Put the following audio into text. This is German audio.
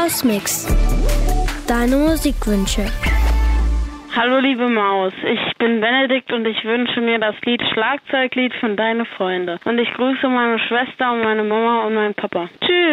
Hausmix. Deine Musikwünsche. Hallo liebe Maus, ich bin Benedikt und ich wünsche mir das Lied Schlagzeuglied von Deine Freunde. Und ich grüße meine Schwester und meine Mama und meinen Papa. Tschüss!